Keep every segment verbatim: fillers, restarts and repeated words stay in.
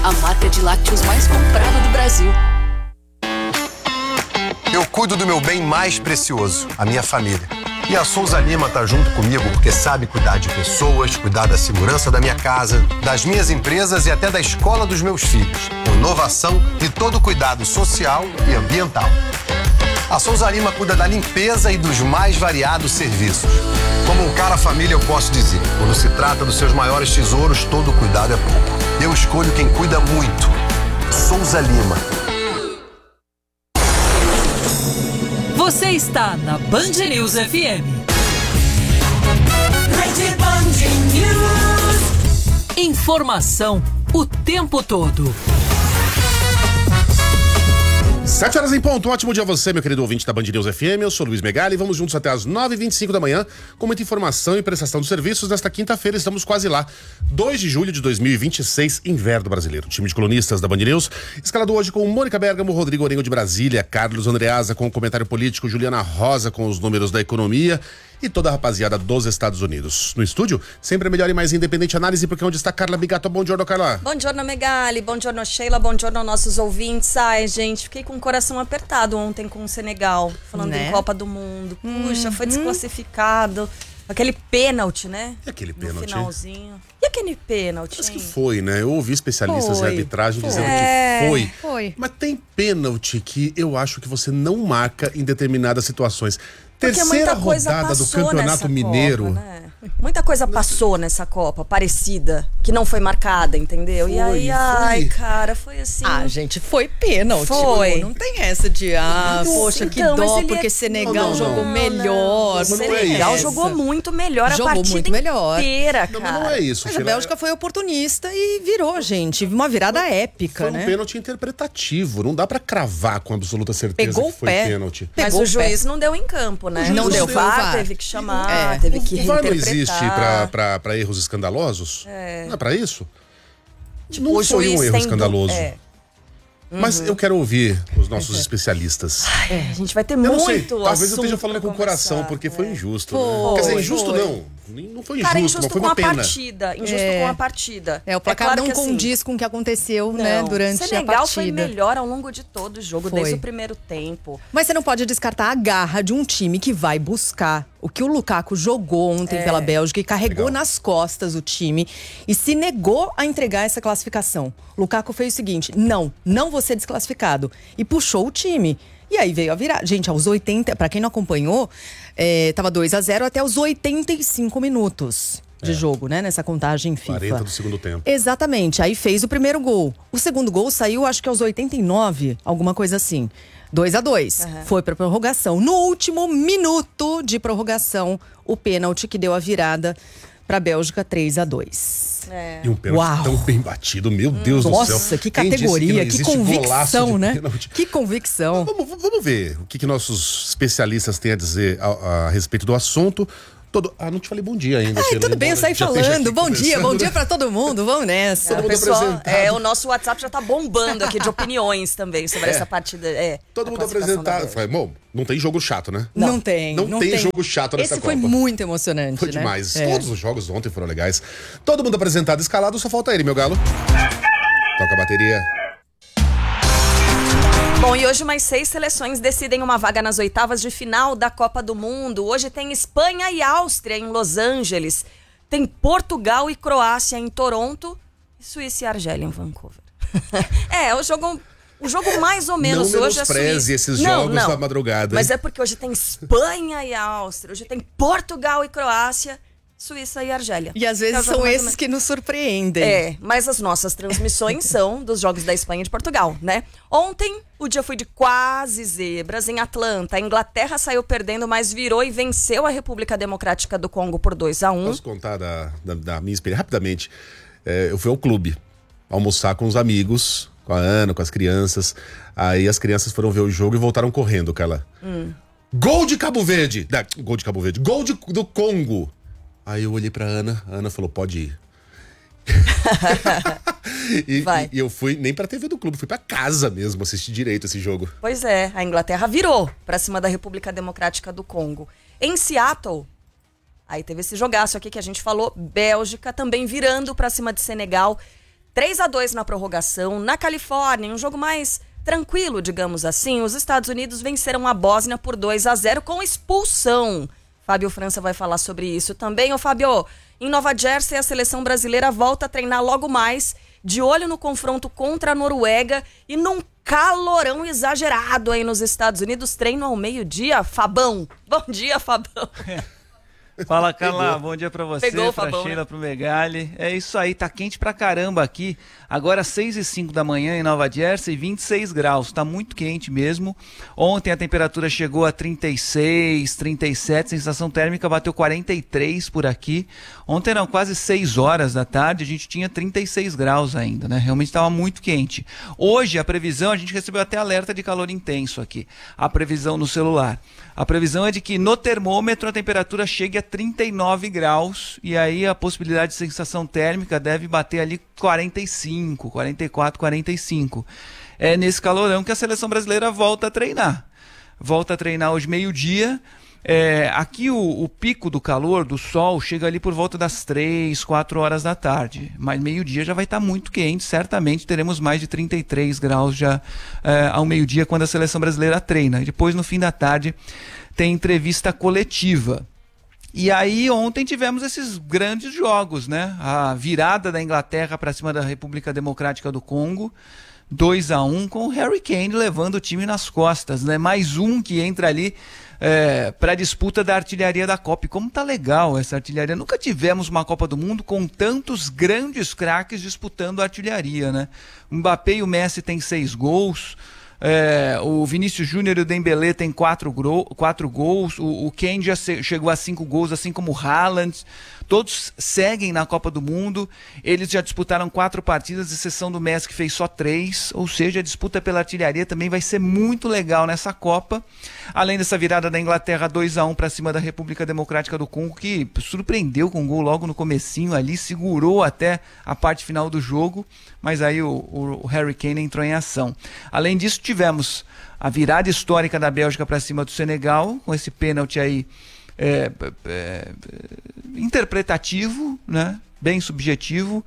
a marca de lácteos mais comprada do Brasil. Eu cuido do meu bem mais precioso, a minha família. E a Souza Lima tá junto comigo porque sabe cuidar de pessoas, cuidar da segurança da minha casa, das minhas empresas e até da escola dos meus filhos. Inovação e todo cuidado social e ambiental. A Souza Lima cuida da limpeza e dos mais variados serviços. Como um cara família, eu posso dizer, quando se trata dos seus maiores tesouros, todo cuidado é pouco. Eu escolho quem cuida muito. Souza Lima. Você está na Band News F M. Rede Band News. Informação o tempo todo. Sete horas em ponto, um ótimo dia a você, meu querido ouvinte da Band News F M. Eu sou Luiz Megali e vamos juntos até as nove e vinte e cinco da manhã com muita informação e prestação de serviços. Nesta quinta-feira estamos quase lá, dois de julho de dois mil e vinte e seis, inverno brasileiro. O time de colunistas da Band News, escalado hoje com Mônica Bergamo, Rodrigo Orengo de Brasília, Carlos Andreasa com o comentário político, Juliana Rosa com os números da economia e toda a rapaziada dos Estados Unidos. No estúdio, sempre a melhor e mais independente análise, porque onde está Carla Bigato. Bom dia, Carla. Bom dia, Megali. Bom dia, Sheila. Bom dia, nossos ouvintes. Ai, gente, fiquei com o coração apertado ontem com o Senegal, falando né? em Copa do Mundo. Puxa, hum, foi desclassificado. Hum. Aquele pênalti, né? E aquele pênalti? No finalzinho. E aquele pênalti? Acho que foi, né? Eu ouvi especialistas foi. em arbitragem foi. dizendo é, que foi. Foi. Mas tem pênalti que eu acho que você não marca em determinadas situações. Porque Terceira rodada do Campeonato Mineiro. Copa, né? Muita coisa passou nessa Copa, parecida, que não foi marcada, entendeu? Foi, e aí, foi. ai, cara, foi assim. Ah, gente, foi pênalti. Foi. Não tem essa de, ah, não, poxa, que então, dó, porque é... Senegal não, não, jogou não. melhor. O Senegal é jogou muito melhor jogou a partida muito melhor. inteira, cara. Não, mas não é isso, Mas Sheila. a Bélgica foi oportunista e virou, gente. Uma virada foi, épica, foi né? Foi um pênalti interpretativo. Não dá pra cravar com absoluta certeza Pegou que foi o pé. pênalti. Mas Pegou o o juiz não deu em campo, né? Não o deu, V foi o A R, V A R. teve que chamar, É. teve que O V A R não reinterpretar. existe pra, pra, pra erros escandalosos? É. Não é pra isso? Tipo, não o foi um juiz erro tem escandaloso. do- é. Mas eu quero ouvir os nossos especialistas. Ai, a gente vai ter Eu não sei, muito talvez eu assunto esteja falando pra com o coração, conversar. porque foi injusto. Foi, né? Quer dizer, injusto foi. não. Não foi Cara, injusto, injusto mas foi com uma a pena. partida. Injusto É. com a partida. É, o placar claro não que, assim, condiz com o que aconteceu, né, não. durante a Senegal partida. foi melhor ao longo de todo o jogo, Foi. desde o primeiro tempo. Mas você não pode descartar a garra de um time que vai buscar o que o Lukaku jogou ontem É. pela Bélgica e carregou Legal. nas costas o time e se negou a entregar essa classificação. Lukaku fez o seguinte: não, não vou ser desclassificado. E puxou o time. E aí veio a virar. Gente, aos oitenta, pra quem não acompanhou, é, tava dois a zero até os oitenta e cinco minutos de É. jogo, né? Nessa contagem FIFA. quarenta do segundo tempo. Exatamente. Aí fez o primeiro gol. O segundo gol saiu, acho que aos oitenta e nove, alguma coisa assim. dois a dois. Uhum. Foi pra prorrogação. No último minuto de prorrogação, o pênalti que deu a virada pra Bélgica, três a dois. É. E um pênalti Uau. tão bem batido, meu Deus do céu. Nossa, que Quem disse categoria, não que, existe golaço convicção, de né? pênalti? Que convicção. Vamos, vamos ver o que, que nossos especialistas têm a dizer a, a respeito do assunto. Todo... Ah, não te falei bom dia ainda. Ai, Sheila, tudo bem, eu embora saí já esteja falando. aqui Bom dia, conversando, bom né? dia pra todo mundo. Vamos nessa. Todo mundo Pessoal, apresentado. é, o nosso WhatsApp já tá bombando aqui de opiniões também sobre É. essa partida. É, Todo a mundo classificação da apresentado. Bélgica. Falei, bom, não tem jogo chato, né? Não, tem. Não, tem, jogo chato nessa Esse foi Copa. muito emocionante, Foi né? demais. É. Todos os jogos ontem foram legais. Todo mundo apresentado, escalado, só falta ele, meu galo. Toca a bateria. Bom, e hoje mais seis seleções decidem uma vaga nas oitavas de final da Copa do Mundo. Hoje tem Espanha e Áustria em Los Angeles. Tem Portugal e Croácia em Toronto. E Suíça e Argélia em Vancouver. é, o jogo, o jogo mais ou menos Não hoje é menospreze Suíça. esses Não, jogos não. da madrugada. Mas hein? é porque hoje tem Espanha e Áustria. Hoje tem Portugal e Croácia. Suíça e Argélia. E às Que é o vezes jogo são mais ou esses menos. que nos surpreendem. É, mas as nossas transmissões são dos jogos da Espanha e de Portugal, né? Ontem, o dia foi de quase zebras. Em Atlanta, a Inglaterra saiu perdendo, mas virou e venceu a República Democrática do Congo por dois a um. Posso contar da, da, da minha experiência rapidamente? É, eu fui ao clube almoçar com os amigos, com a Ana, com as crianças. Aí as crianças foram ver o jogo e voltaram correndo, Carla. Hum. Gol de Cabo Verde! Da, gol de Cabo Verde. Gol de, do Congo! Aí eu olhei pra Ana, a Ana falou, pode ir. e, Vai. e eu fui nem pra T V do clube, fui pra casa mesmo assistir direito esse jogo. Pois é, a Inglaterra virou pra cima da República Democrática do Congo. Em Seattle, aí teve esse jogaço aqui que a gente falou, Bélgica também virando pra cima de Senegal. três a dois na prorrogação. Na Califórnia, um jogo mais tranquilo, digamos assim, os Estados Unidos venceram a Bósnia por dois a zero com expulsão. Fábio França vai falar sobre isso também. Ô Fábio, em Nova Jersey a seleção brasileira volta a treinar logo mais, de olho no confronto contra a Noruega e num calorão exagerado aí nos Estados Unidos. Treino ao meio-dia. Fabão, bom dia, Fabão. Fala, Carla, bom dia pra você, Pegou, pra Fabão, Sheila, né? pro Megali. É isso aí, tá quente pra caramba aqui. Agora seis e cinco da manhã em Nova Jersey, vinte e seis graus, tá muito quente mesmo. Ontem a temperatura chegou a trinta e seis, trinta e sete, sensação térmica bateu quarenta e três por aqui. Ontem eram quase seis horas da tarde, a gente tinha trinta e seis graus ainda, né? Realmente estava muito quente. Hoje a previsão, a gente recebeu até alerta de calor intenso aqui, a previsão no celular. A previsão é de que no termômetro a temperatura chegue a trinta e nove graus e aí a possibilidade de sensação térmica deve bater ali quarenta e cinco, quarenta e quatro, quarenta e cinco. É nesse calorão que a seleção brasileira volta a treinar. Volta a treinar hoje meio-dia. É, aqui o, o pico do calor, do sol, chega ali por volta das três, quatro horas da tarde. Mas meio-dia já vai estar muito quente, certamente teremos mais de trinta e três graus já é, ao meio-dia quando a seleção brasileira treina. E depois, no fim da tarde, tem entrevista coletiva. E aí ontem tivemos esses grandes jogos, né? A virada da Inglaterra para cima da República Democrática do Congo, dois a um, com o Harry Kane levando o time nas costas, né? Mais um que entra ali é, para a disputa da artilharia da Copa. E como tá legal essa artilharia. Nunca tivemos uma Copa do Mundo com tantos grandes craques disputando a artilharia, né? O Mbappé e o Messi têm seis gols. É, o Vinícius Júnior e o Dembélé tem quatro, gro- quatro gols, o, o Kane já se- chegou a cinco gols, assim como o Haaland. Todos seguem na Copa do Mundo. Eles já disputaram quatro partidas, exceção do Messi que fez só três, ou seja, a disputa pela artilharia também vai ser muito legal nessa Copa. Além dessa virada da Inglaterra dois a um para cima da República Democrática do Congo, que surpreendeu com um gol logo no comecinho ali, segurou até a parte final do jogo, mas aí o, o, o Harry Kane entrou em ação. Além disso, tivemos a virada histórica da Bélgica para cima do Senegal, com esse pênalti aí é, é, interpretativo, né? Bem subjetivo,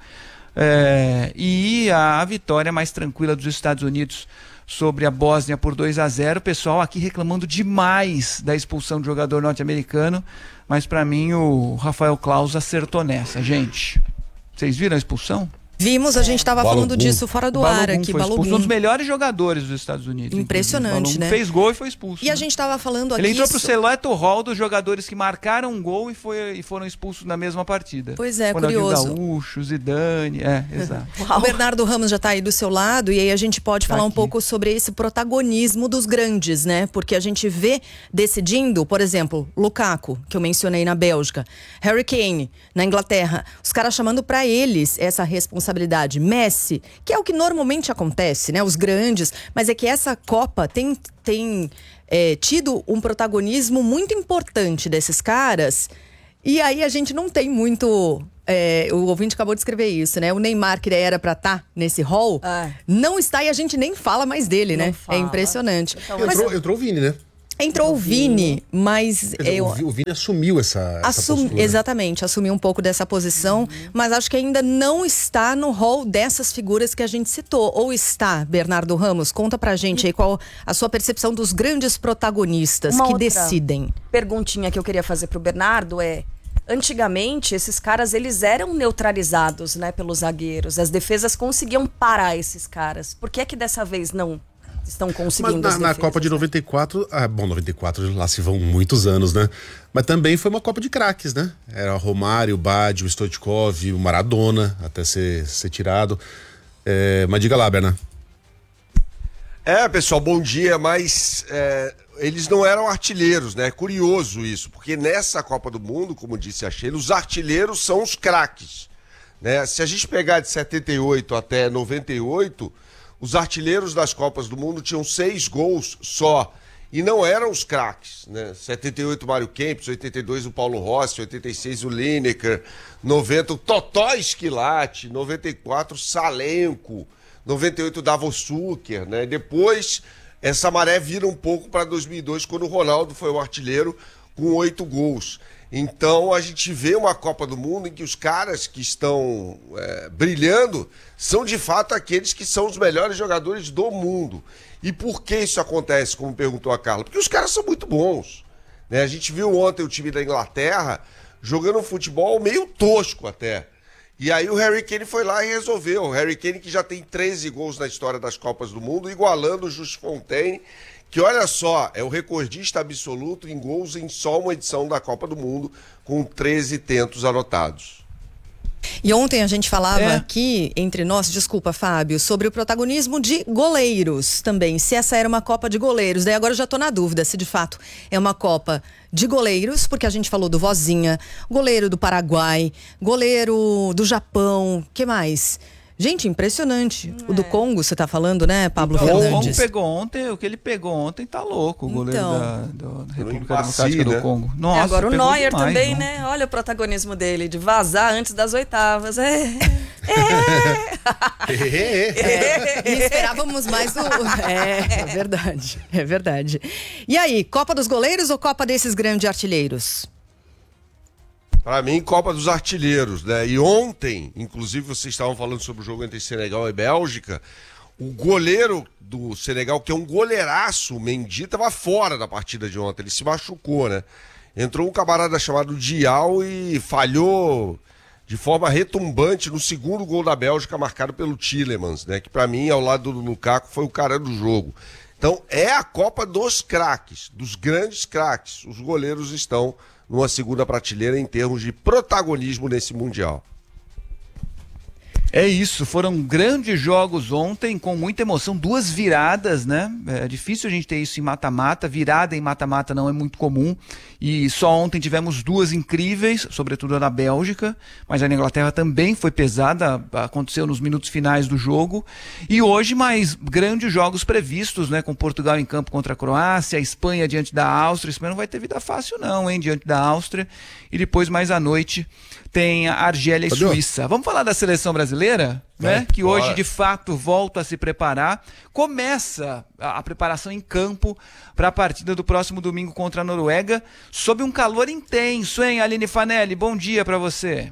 é, e a vitória mais tranquila dos Estados Unidos sobre a Bósnia por dois a zero. O pessoal aqui reclamando demais da expulsão do jogador norte-americano, mas para mim o Rafael Claus acertou nessa, gente. Vocês viram a expulsão? Vimos, a gente estava falando disso fora do ar aqui, foi expulso, Balogun. um dos melhores jogadores dos Estados Unidos. Impressionante, né? Fez gol e foi expulso. E né? a gente estava falando aqui... Ele entrou pro so- seleto hall dos jogadores que marcaram um gol e, foi, e foram expulsos na mesma partida. Pois é, Ronaldinho curioso. Gaúcho, Zidane, é, exato. O Bernardo Ramos já está aí do seu lado, e aí a gente pode Tá falar um aqui. pouco sobre esse protagonismo dos grandes, né? Porque a gente vê decidindo, por exemplo, Lukaku, que eu mencionei na Bélgica, Harry Kane, na Inglaterra, os caras chamando para eles essa responsabilidade. Messi, que é o que normalmente acontece, né? Os grandes, mas é que essa Copa tem, tem é, tido um protagonismo muito importante desses caras, e aí a gente não tem muito... É, o ouvinte acabou de escrever isso, né? O Neymar, que era pra estar nesse hall, É. não está e a gente nem fala mais dele, Não né? fala. É impressionante. Então, Mas Entrou, entrou o Vini, né? entrou o Vini, mas... Quer dizer, eu- o Vi- o Vini assumiu essa, essa Assum- postura. Exatamente, assumiu um pouco dessa posição, mas acho que ainda não está no hall dessas figuras que a gente citou. Ou está, Bernardo Ramos? Conta pra gente aí qual a sua percepção dos grandes protagonistas Uma que outra decidem. perguntinha que eu queria fazer pro Bernardo é: antigamente esses caras eles eram neutralizados, né, pelos zagueiros. As defesas conseguiam parar esses caras. Por que é que dessa vez não estão Mas conseguindo na, as na defesas, Copa de né? noventa e quatro, ah, bom, noventa e quatro lá se vão muitos anos, né? Mas também foi uma Copa de craques, né? Era o Romário, o Badi, o Stoichkov, o Maradona, até ser, ser tirado. É, mas diga lá, Berna. É, pessoal, bom dia, mas é, eles não eram artilheiros, né? É curioso isso, porque nessa Copa do Mundo, como disse a Sheila, os artilheiros são os craques, né? Se a gente pegar de setenta e oito até noventa e oito, os artilheiros das Copas do Mundo tinham seis gols só, e não eram os craques, né? setenta e oito o Mário Kempis, oitenta e dois o Paulo Rossi, oitenta e seis o Lineker, noventa o Totó Esquilate, noventa e quatro o Salenko, noventa e oito o Davos Zucker, né? Depois essa maré vira um pouco para dois mil e dois, quando o Ronaldo foi o artilheiro com oito gols. Então a gente vê uma Copa do Mundo em que os caras que estão é, brilhando são de fato aqueles que são os melhores jogadores do mundo. E por que isso acontece, como perguntou a Carla? Porque os caras são muito bons. Né? A gente viu ontem o time da Inglaterra jogando um futebol meio tosco até. E aí o Harry Kane foi lá e resolveu. O Harry Kane que já tem treze gols na história das Copas do Mundo, igualando o Just Fontaine, que olha só, é o recordista absoluto em gols em só uma edição da Copa do Mundo, com treze tentos anotados. E ontem a gente falava É. aqui, entre nós, desculpa, Fábio, sobre o protagonismo de goleiros também. Se essa era uma Copa de goleiros. Daí agora eu já tô na dúvida se de fato é uma Copa de goleiros, porque a gente falou do Vozinha, goleiro do Paraguai, goleiro do Japão, que mais? Gente, impressionante. O do Congo, você tá falando, né, Pablo Então, o Congo Fernandes? pegou ontem, o que ele pegou ontem tá louco, o goleiro Então. da, do- da República Empaci, Democrática né? do Congo. É, Nossa, agora o pegou Neuer demais, também, não? né? Olha o protagonismo dele, de vazar antes das oitavas. É. E esperávamos mais o... É, é verdade, é verdade. E aí, Copa dos goleiros ou Copa desses grandes artilheiros? Para mim, Copa dos Artilheiros, né? E ontem, inclusive, vocês estavam falando sobre o jogo entre Senegal e Bélgica. O goleiro do Senegal, que é um goleiraço, o Mendy, estava fora da partida de ontem. Ele se machucou, né? Entrou um camarada chamado Dial e falhou de forma retumbante no segundo gol da Bélgica, marcado pelo Tielemans, né? Que para mim, ao lado do Lukaku, foi o cara do jogo. Então, é a Copa dos craques, dos grandes craques. Os goleiros estão numa segunda prateleira em termos de protagonismo nesse Mundial. É isso, foram grandes jogos ontem, com muita emoção, duas viradas, né? É difícil a gente ter isso em mata-mata, virada em mata-mata não é muito comum, e só ontem tivemos duas incríveis, sobretudo a da Bélgica, mas a da Inglaterra também foi pesada, aconteceu nos minutos finais do jogo, e hoje mais grandes jogos previstos, né? Com Portugal em campo contra a Croácia, a Espanha diante da Áustria. A Espanha não vai ter vida fácil não, hein? Diante da Áustria, e depois mais à noite tem a Argélia e Fabio. Suíça. Vamos falar da seleção brasileira, né? Vai, Que bora. hoje de fato volta a se preparar. Começa a, a preparação em campo para a partida do próximo domingo contra a Noruega, sob um calor intenso, hein, Aline Fanelli? Bom dia para você.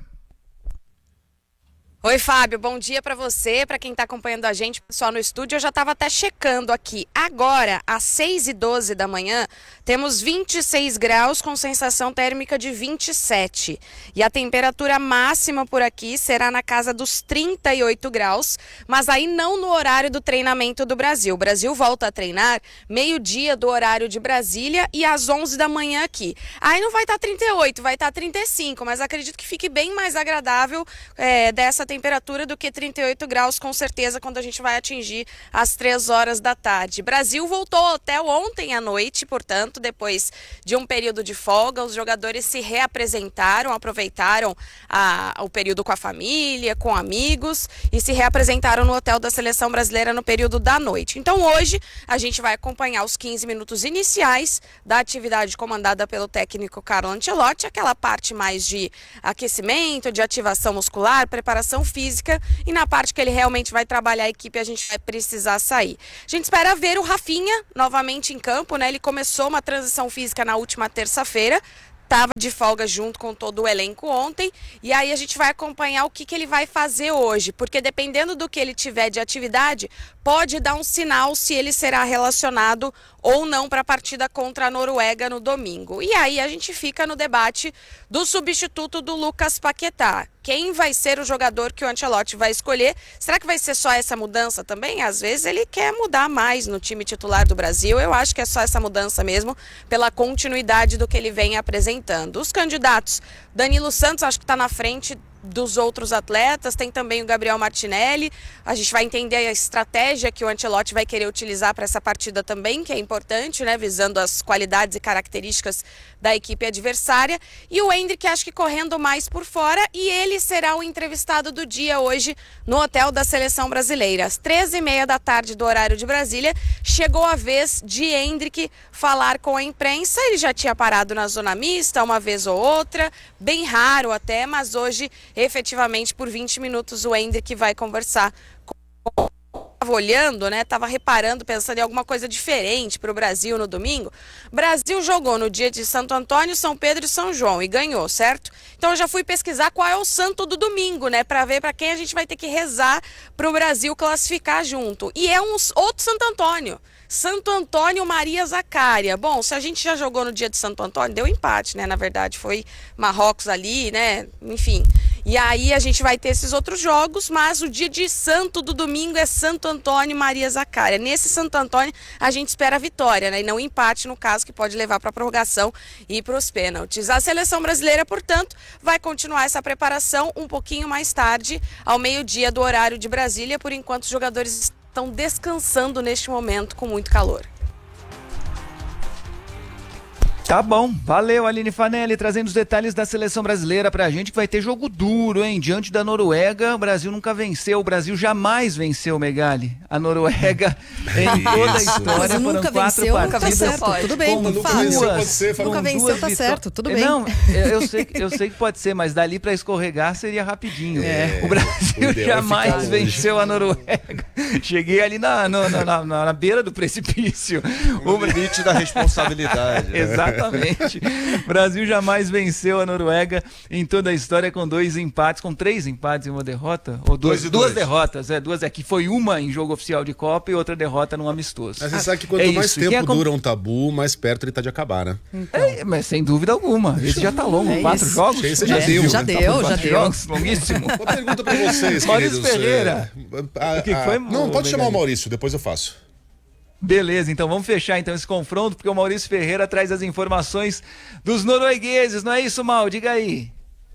Oi, Fábio, bom dia para você, para quem está acompanhando a gente, pessoal no estúdio. Eu já estava até checando aqui. Agora, às seis e doze da manhã, temos vinte e seis graus com sensação térmica de vinte e sete. E a temperatura máxima por aqui será na casa dos trinta e oito graus, mas aí não no horário do treinamento do Brasil. O Brasil volta a treinar meio-dia do horário de Brasília e às onze da manhã aqui. Aí não vai estar trinta e oito, vai estar trinta e cinco, mas acredito que fique bem mais agradável é, dessa temperatura do que trinta e oito graus, com certeza, quando a gente vai atingir as três horas da tarde. Brasil voltou ao hotel ontem à noite, portanto, depois de um período de folga, os jogadores se reapresentaram, aproveitaram a, o período com a família, com amigos, e se reapresentaram no hotel da Seleção Brasileira no período da noite. Então hoje a gente vai acompanhar os quinze minutos iniciais da atividade comandada pelo técnico Carlo Ancelotti, aquela parte mais de aquecimento, de ativação muscular, preparação física, e na parte que ele realmente vai trabalhar a equipe a gente vai precisar sair. A gente espera ver o Rafinha novamente em campo, né? Ele começou uma transição física na última terça-feira, estava de folga junto com todo o elenco ontem, e aí a gente vai acompanhar o que, que ele vai fazer hoje, porque dependendo do que ele tiver de atividade, pode dar um sinal se ele será relacionado ou não para a partida contra a Noruega no domingo. E aí a gente fica no debate do substituto do Lucas Paquetá. Quem vai ser o jogador que o Ancelotti vai escolher? Será que vai ser só essa mudança também? Às vezes ele quer mudar mais no time titular do Brasil. Eu acho que é só essa mudança mesmo, pela continuidade do que ele vem apresentando. Os candidatos, Danilo Santos, acho que está na frente dos outros atletas, tem também o Gabriel Martinelli. A gente vai entender a estratégia que o Ancelotti vai querer utilizar para essa partida também, que é importante, né, visando as qualidades e características da equipe adversária. E o Endrick, acho que correndo mais por fora, e ele será o entrevistado do dia hoje no hotel da Seleção Brasileira. Às treze e meia da tarde do horário de Brasília, chegou a vez de Endrick falar com a imprensa. Ele já tinha parado na zona mista uma vez ou outra, bem raro até, mas hoje efetivamente por vinte minutos o Endrick vai conversar com olhando, né, tava reparando, pensando em alguma coisa diferente para o Brasil no domingo. Brasil jogou no dia de Santo Antônio, São Pedro e São João e ganhou, certo? Então eu já fui pesquisar qual é o santo do domingo, né, para ver para quem a gente vai ter que rezar para o Brasil classificar junto. E é um outro Santo Antônio. Santo Antônio Maria Zacária. Bom, se a gente já jogou no dia de Santo Antônio, deu empate, né? Na verdade, foi Marrocos ali, né? Enfim. E aí a gente vai ter esses outros jogos, mas o dia de santo do domingo é Santo Antônio Maria Zacária. Nesse Santo Antônio, a gente espera a vitória, né? E não empate, no caso, que pode levar para a prorrogação e para os pênaltis. A seleção brasileira, portanto, vai continuar essa preparação um pouquinho mais tarde, ao meio-dia do horário de Brasília. Por enquanto, os jogadores estão descansando neste momento com muito calor. Tá bom, valeu Aline Fanelli, trazendo os detalhes da seleção brasileira pra gente, que vai ter jogo duro, hein? Diante da Noruega, o Brasil nunca venceu, o Brasil jamais venceu, Megali. A Noruega, em toda a história, foram nunca quatro venceu, partidas. tá certo, tudo bem, com nunca duas, venceu, pode ser, com nunca venceu, duas tá vitó- certo, tudo bem. Não, eu sei, eu sei que pode ser, mas dali pra escorregar seria rapidinho. É, o Brasil o ideal é jamais ficar longe. venceu a Noruega. Cheguei ali na, no- na, na, na beira do precipício. O limite da responsabilidade. né? Exatamente. Brasil jamais venceu a Noruega em toda a história, com dois empates, com três empates e uma derrota? Ou duas, Dois e duas dois. derrotas, é, duas aqui. Foi uma em jogo oficial de Copa e outra derrota num amistoso. Mas você sabe que quanto É mais isso. Quem tempo acom- dura um tabu, mais perto ele tá de acabar, né? É, mas sem dúvida alguma. Esse já tá longo, É quatro isso. jogos. Esse já É, deu. já né? deu, já Quatro deu. jogos, longuíssimo. Uma pergunta pra vocês, Maurício queridos. Ferreira. é, a- O que a- foi, Não, pode ô, chamar o Megali? Maurício, depois eu faço. Beleza, então vamos fechar então esse confronto, porque o Maurício Ferreira traz as informações dos noruegueses, não é isso, Mal? Diga aí.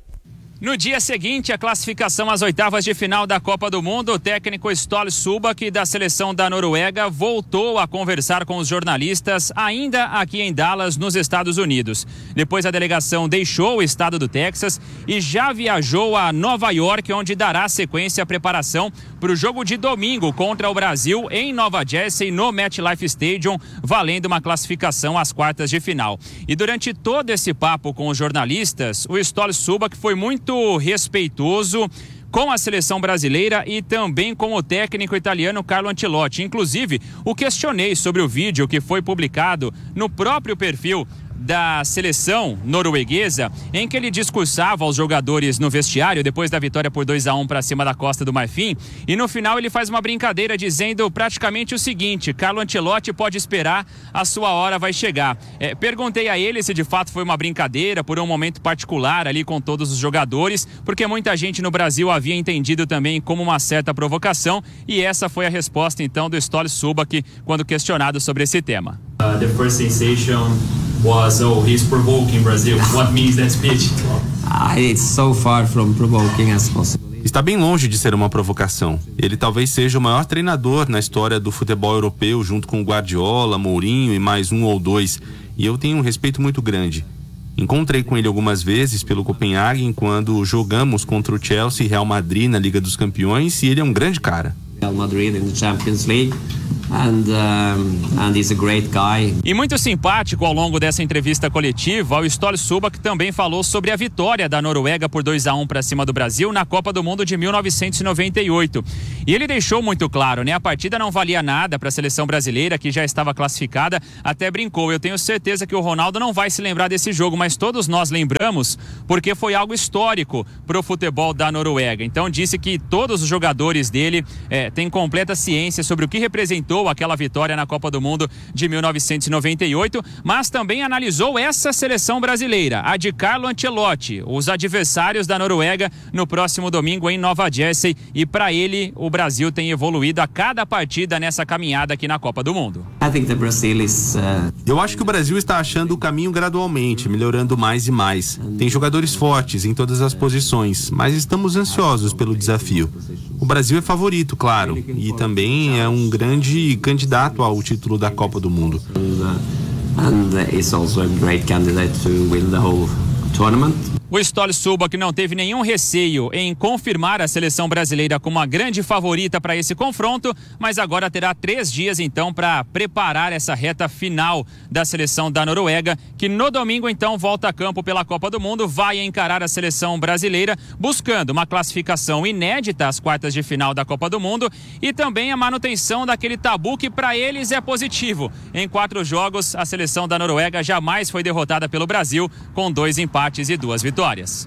No dia seguinte, a classificação às oitavas de final da Copa do Mundo, o técnico Ståle Subak da seleção da Noruega voltou a conversar com os jornalistas ainda aqui em Dallas, nos Estados Unidos. Depois a delegação deixou o estado do Texas e já viajou a Nova York, onde dará sequência à preparação para o jogo de domingo contra o Brasil em Nova Jersey, no MetLife Stadium, valendo uma classificação às quartas de final. E durante todo esse papo com os jornalistas, o Ståle Subak foi muito respeitoso com a seleção brasileira e também com o técnico italiano Carlo Ancelotti. Inclusive, o questionei sobre o vídeo que foi publicado no próprio perfil da seleção norueguesa, em que ele discursava aos jogadores no vestiário depois da vitória por dois a um para cima da Costa do Marfim, e no final ele faz uma brincadeira dizendo praticamente o seguinte: Carlo Ancelotti pode esperar, a sua hora vai chegar. É, perguntei a ele se de fato foi uma brincadeira por um momento particular ali com todos os jogadores, porque muita gente no Brasil havia entendido também como uma certa provocação, e essa foi a resposta então do Ståle Subak quando questionado sobre esse tema. Uh, the first sensation was, oh, he's provoking Brazil. What means that speech? Ah, it's so far from provoking as possible. Está bem longe de ser uma provocação. Ele talvez seja o maior treinador na história do futebol europeu, junto com Guardiola, Mourinho e mais um ou dois. E eu tenho um respeito muito grande. Encontrei com ele algumas vezes pelo Copenhagen quando jogamos contra o Chelsea e Real Madrid na Liga dos Campeões, e ele é um grande cara. Real Madrid in the Champions League. And, um, and he's a great guy. E muito simpático ao longo dessa entrevista coletiva, o Ståle Subak também falou sobre a vitória da Noruega por dois a um para cima do Brasil na Copa do Mundo de mil novecentos e noventa e oito. E ele deixou muito claro, né? A partida não valia nada para a seleção brasileira, que já estava classificada, até brincou. Eu tenho certeza que o Ronaldo não vai se lembrar desse jogo, mas todos nós lembramos, porque foi algo histórico para o futebol da Noruega. Então disse que todos os jogadores dele é, têm completa ciência sobre o que representou aquela vitória na Copa do Mundo de mil novecentos e noventa e oito, mas também analisou essa seleção brasileira, a de Carlo Ancelotti, os adversários da Noruega no próximo domingo em Nova Jersey, e para ele o Brasil tem evoluído a cada partida nessa caminhada aqui na Copa do Mundo. I think the Brazil is, uh... Eu acho que o Brasil está achando o caminho gradualmente, melhorando mais e mais. Tem jogadores fortes em todas as posições, mas estamos ansiosos pelo desafio. O Brasil é favorito, claro, e também é um grande candidato ao título da Copa do Mundo. And is also a great candidate to win the whole tournament. O Ståle Subak não teve nenhum receio em confirmar a seleção brasileira como a grande favorita para esse confronto, mas agora terá três dias então para preparar essa reta final da seleção da Noruega, que no domingo então volta a campo pela Copa do Mundo, vai encarar a seleção brasileira buscando uma classificação inédita às quartas de final da Copa do Mundo e também a manutenção daquele tabu que para eles é positivo. Em quatro jogos, a seleção da Noruega jamais foi derrotada pelo Brasil, com dois empates e duas vitórias.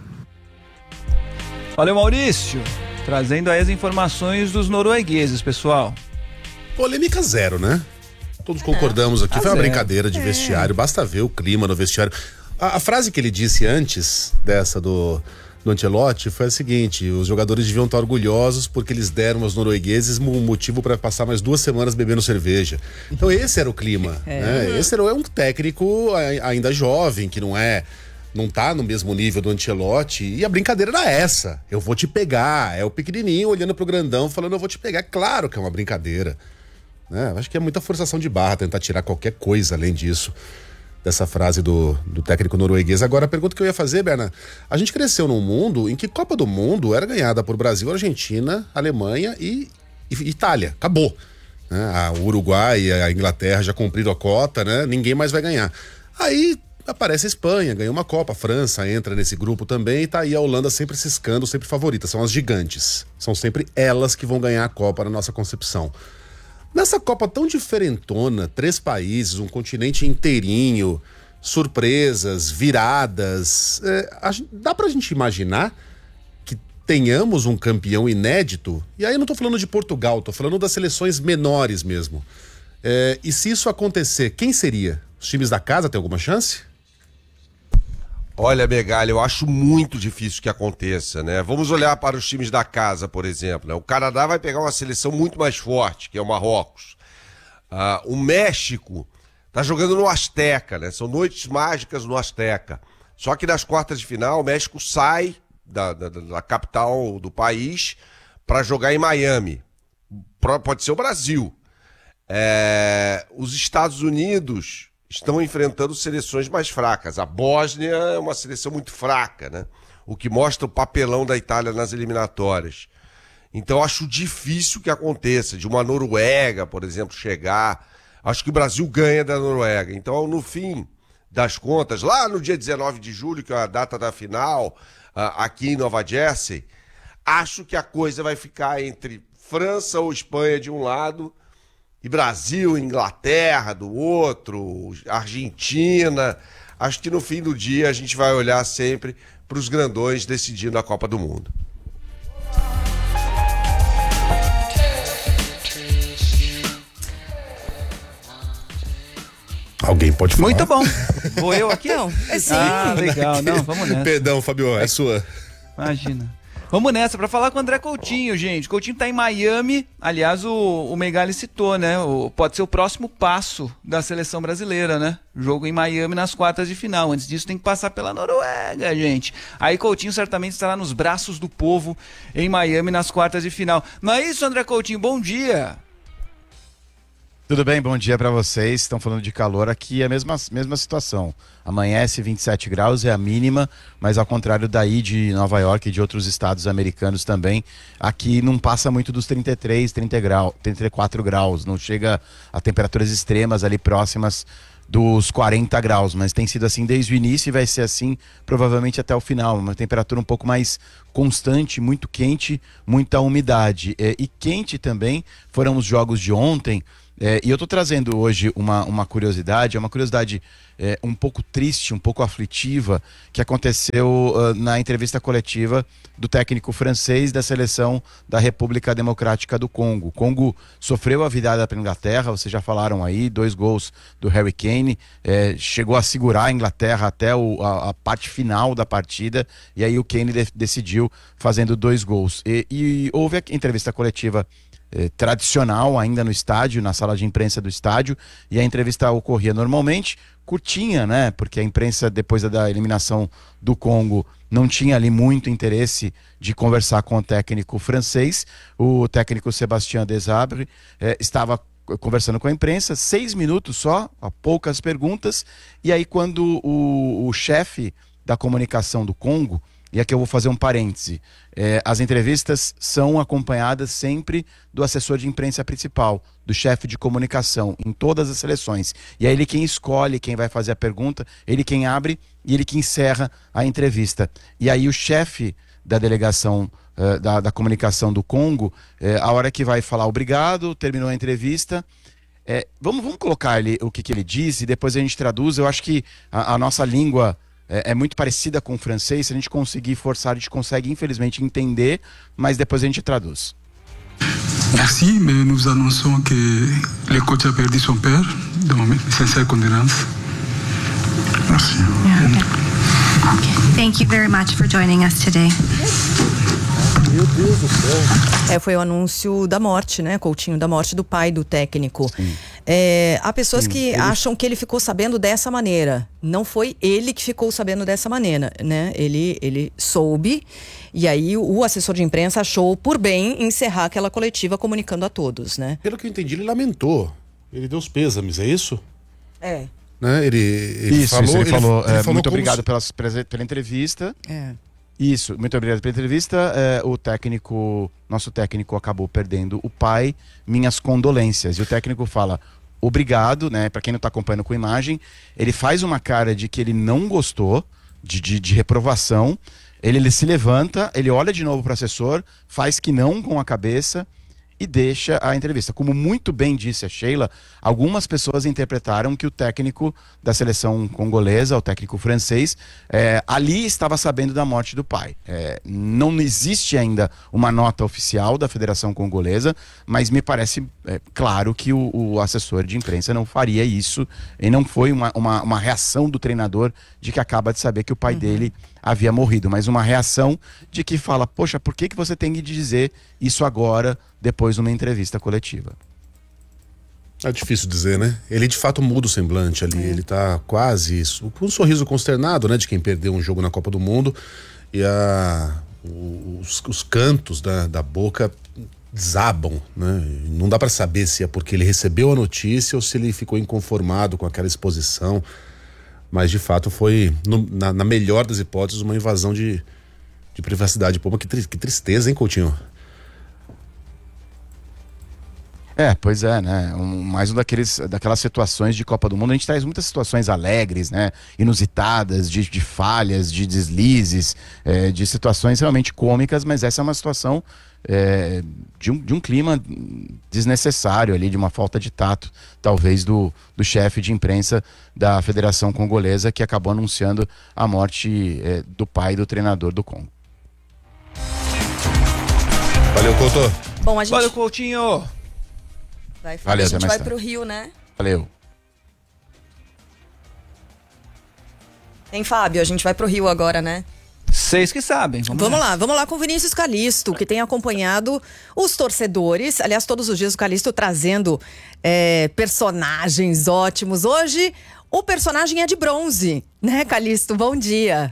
Valeu, Maurício. Trazendo aí as informações dos noruegueses, pessoal. Polêmica zero, né? Todos concordamos aqui, tá foi uma zero. brincadeira de É. vestiário, basta ver o clima no vestiário. A, a frase que ele disse antes dessa do, do Ancelotti foi a seguinte: os jogadores deviam estar orgulhosos porque eles deram aos noruegueses um motivo para passar mais duas semanas bebendo cerveja. Então esse era o clima, É. né? Esse era um técnico a- ainda jovem, que não é... não tá no mesmo nível do Ancelotti, e a brincadeira era essa: eu vou te pegar. É o pequenininho olhando pro grandão falando eu vou te pegar. É claro que é uma brincadeira, né? Acho que é muita forçação de barra tentar tirar qualquer coisa além disso, dessa frase do, do técnico norueguês. Agora, a pergunta que eu ia fazer, Berna: a gente cresceu num mundo em que Copa do Mundo era ganhada por Brasil, Argentina, Alemanha e, e Itália. Acabou, né? A Uruguai e a Inglaterra já cumpriram a cota, né? Ninguém mais vai ganhar. Aí aparece a Espanha, ganhou uma Copa, a França entra nesse grupo também, e tá aí a Holanda sempre ciscando, sempre favorita. São as gigantes, são sempre elas que vão ganhar a Copa na nossa concepção. Nessa Copa tão diferentona, três países, um continente inteirinho, surpresas, viradas, é, a, dá pra gente imaginar que tenhamos um campeão inédito? E aí eu não tô falando de Portugal, tô falando das seleções menores mesmo. É, e se isso acontecer, quem seria? Os times da casa têm alguma chance? Olha, Megali, eu acho muito difícil que aconteça, né? Vamos olhar para os times da casa, por exemplo, né? O Canadá vai pegar uma seleção muito mais forte, que é o Marrocos. Ah, o México tá jogando no Azteca, né? São noites mágicas no Azteca. Só que nas quartas de final, o México sai da, da, da capital do país para jogar em Miami. Pro- Pode ser o Brasil. É, os Estados Unidos estão enfrentando seleções mais fracas. A Bósnia é uma seleção muito fraca, né? O que mostra o papelão da Itália nas eliminatórias. Então acho difícil que aconteça, de uma Noruega, por exemplo, chegar. Acho que o Brasil ganha da Noruega. Então, no fim das contas, lá no dia dezenove de julho, que é a data da final, ah, aqui em Nova Jersey, acho que a coisa vai ficar entre França ou Espanha de um lado e Brasil, Inglaterra do outro, Argentina. Acho que no fim do dia a gente vai olhar sempre para os grandões decidindo a Copa do Mundo. Alguém pode falar? Muito bom. Vou eu aqui? Não, é sim. Ah, legal. Não, vamos nessa. Perdão, Fabio, é sua. Imagina. Vamos nessa, pra falar com o André Coutinho, gente. Coutinho tá em Miami. Aliás, o, o Megali citou, né? O, pode ser o próximo passo da seleção brasileira, né? Jogo em Miami nas quartas de final. Antes disso, tem que passar pela Noruega, gente. Aí Coutinho certamente estará nos braços do povo em Miami nas quartas de final. Não é isso, André Coutinho? Bom dia. Tudo bem, bom dia para vocês. Estão falando de calor aqui, é a mesma, mesma situação. Amanhece vinte e sete graus, é a mínima, mas ao contrário daí de Nova York e de outros estados americanos também, aqui não passa muito dos trinta e três, trinta graus, trinta e quatro graus, não chega a temperaturas extremas ali próximas dos quarenta graus, mas tem sido assim desde o início e vai ser assim provavelmente até o final, uma temperatura um pouco mais constante, muito quente, muita umidade. É, e quente também foram os jogos de ontem. É, e eu tô trazendo hoje uma, uma curiosidade, é uma curiosidade é, um pouco triste, um pouco aflitiva, que aconteceu uh, na entrevista coletiva do técnico francês da seleção da República Democrática do Congo. O Congo sofreu a virada para a Inglaterra, vocês já falaram aí, dois gols do Harry Kane, é, chegou a segurar a Inglaterra até o, a, a parte final da partida, e aí o Kane de, decidiu fazendo dois gols. E, e houve a entrevista coletiva Eh, tradicional ainda no estádio, na sala de imprensa do estádio, e a entrevista ocorria normalmente, curtinha, né? Porque a imprensa, depois da eliminação do Congo, não tinha ali muito interesse de conversar com o técnico francês. O técnico Sébastien Desabre eh, estava conversando com a imprensa, seis minutos só, a poucas perguntas, e aí quando o, o chefe da comunicação do Congo, e aqui eu vou fazer um parêntese, é, as entrevistas são acompanhadas sempre do assessor de imprensa principal, do chefe de comunicação, em todas as seleções. E é ele quem escolhe quem vai fazer a pergunta, ele quem abre e ele que encerra a entrevista. E aí o chefe da delegação uh, da, da comunicação do Congo, uh, a hora que vai falar obrigado, terminou a entrevista, uh, vamos, vamos colocar ali o que, que ele diz e depois a gente traduz. Eu acho que a, a nossa língua é, é muito parecida com o francês. Se a gente conseguir forçar, a gente consegue infelizmente entender, mas depois a gente traduz. Merci, mais nous annonçons que le coach a perdu son père, donc mes sincères condoléances. Merci. Thank you very much for joining us today. Meu Deus do céu. É, foi o anúncio da morte, né, Coutinho, da morte do pai do técnico. É, há pessoas Sim, que ele... acham que ele ficou sabendo dessa maneira. Não foi ele que ficou sabendo dessa maneira, né? Ele, ele soube, e aí o assessor de imprensa achou por bem encerrar aquela coletiva comunicando a todos, né? Pelo que eu entendi, ele lamentou. Ele deu os pêsames, é isso? É. Né? Ele, ele isso, falou, isso, ele, ele falou, ele é, falou muito como obrigado se... pela, pela entrevista. É. Isso, muito obrigado pela entrevista. É, o técnico, nosso técnico acabou perdendo o pai, minhas condolências. E o técnico fala obrigado, né? Para quem não está acompanhando com imagem, ele faz uma cara de que ele não gostou, de, de, de reprovação. Ele, ele se levanta, ele olha de novo para o assessor, faz que não com a cabeça e deixa a entrevista. Como muito bem disse a Sheila, algumas pessoas interpretaram que o técnico da seleção congolesa, o técnico francês, é, ali estava sabendo da morte do pai. É, não existe ainda uma nota oficial da Federação Congolesa, mas me parece é, claro que o, o assessor de imprensa não faria isso, e não foi uma, uma, uma reação do treinador de que acaba de saber que o pai uhum. dele havia morrido, mas uma reação de que fala, poxa, por que, que você tem que dizer isso agora, depois de uma entrevista coletiva? É difícil dizer, né? Ele de fato muda o semblante ali, é. ele tá quase isso, com um sorriso consternado, né, de quem perdeu um jogo na Copa do Mundo, e a, os, os cantos da, da boca desabam, né? Não dá para saber se é porque ele recebeu a notícia ou se ele ficou inconformado com aquela exposição. Mas de fato foi, no, na, na melhor das hipóteses, uma invasão de, de privacidade. Pô, que, tri, que tristeza, hein, Coutinho? É, pois é, né? Um, mais um daqueles, daquelas situações de Copa do Mundo. A gente traz muitas situações alegres, né? Inusitadas, de, de falhas, de deslizes, é, de situações realmente cômicas, mas essa é uma situação é, de, um, de um clima desnecessário ali, de uma falta de tato, talvez, do, do chefe de imprensa da Federação Congolesa, que acabou anunciando a morte é, do pai do treinador do Congo. Valeu, Couto. Bom, a gente... Valeu, Coutinho. Vai, Valeu, a gente vai pro Rio, né? Valeu. Hein, Fábio? A gente vai pro Rio agora, né? Vocês que sabem. Vamos, vamos lá. lá, vamos lá com o Vinícius Calisto, que tem acompanhado os torcedores. Aliás, todos os dias o Calisto trazendo é, personagens ótimos. Hoje, o personagem é de bronze, né, Calisto? Bom dia.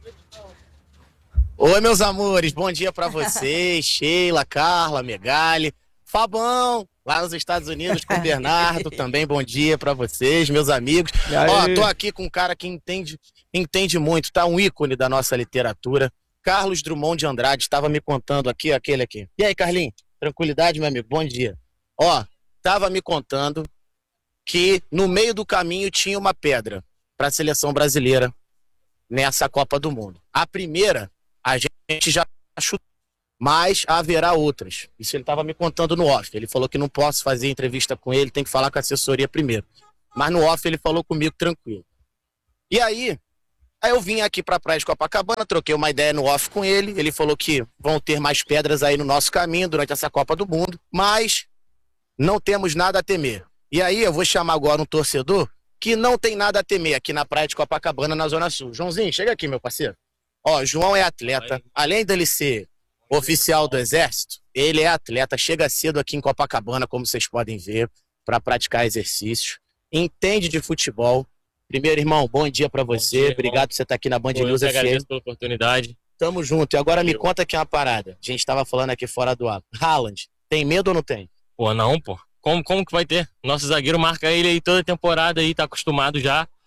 Oi, meus amores, bom dia pra vocês, Sheila, Carla, Megali, Fabão, lá nos Estados Unidos com o Bernardo, também bom dia pra vocês, meus amigos. Ó, tô aqui com um cara que entende, entende muito, tá? Um ícone da nossa literatura, Carlos Drummond de Andrade, estava me contando aqui, aquele aqui. E aí, Carlinhos? Tranquilidade, meu amigo? Bom dia. Ó, tava me contando que no meio do caminho tinha uma pedra pra seleção brasileira nessa Copa do Mundo. A primeira, a gente já chutou, mas haverá outras. Isso ele estava me contando no off. Ele falou que não posso fazer entrevista com ele, tem que falar com a assessoria primeiro. Mas no off ele falou comigo tranquilo. E aí, aí eu vim aqui para a praia de Copacabana, troquei uma ideia no off com ele. Ele falou que vão ter mais pedras aí no nosso caminho durante essa Copa do Mundo, mas não temos nada a temer. E aí eu vou chamar agora um torcedor que não tem nada a temer aqui na praia de Copacabana, na Zona Sul. Joãozinho, chega aqui, meu parceiro. Ó, João é atleta, além dele ser oficial do Exército, ele é atleta, chega cedo aqui em Copacabana, como vocês podem ver, para praticar exercícios, entende de futebol. Primeiro, irmão, bom dia para você, dia, obrigado por você estar aqui na Band Pô, News F M. Eu agradeço pela oportunidade. Tamo junto, e agora me conta aqui uma parada, a gente tava falando aqui fora do ar. Haaland, tem medo ou não tem? Pô, não, pô, como, como que vai ter? Nosso zagueiro marca ele aí toda temporada aí, tá acostumado já.